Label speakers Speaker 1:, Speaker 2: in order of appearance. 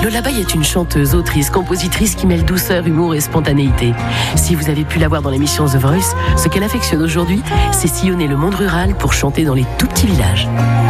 Speaker 1: Lola Bay est une chanteuse, autrice, compositrice qui mêle douceur, humour et spontanéité. Si vous avez pu la voir dans l'émission The Voice, ce qu'elle affectionne aujourd'hui, c'est sillonner le monde rural pour chanter dans les tout petits villages.